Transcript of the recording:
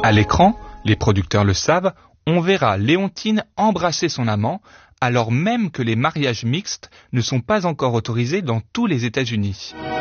À l'écran, les producteurs le savent, on verra Léontine embrasser son amant, alors même que les mariages mixtes ne sont pas encore autorisés dans tous les États-Unis.